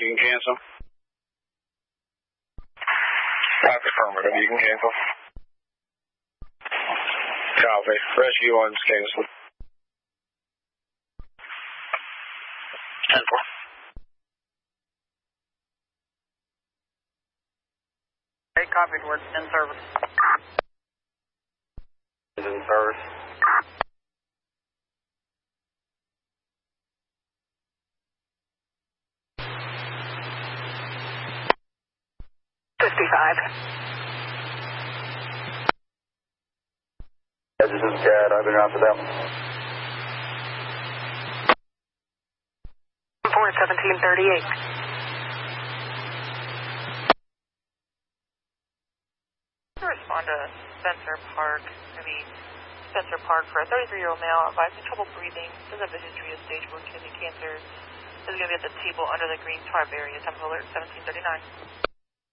you can cancel. Affirmative, you can cancel. Copy. Rescue 1's canceled. 10-4. Hey, copied. We're in service. Is in service. This is Chad. I've been after them. 41738. Respond to Spencer Park for a 33-year-old male advising trouble breathing, does have a history of stage 4 kidney cancer, is going to be at the table under the green tarp area, temp alert 1739.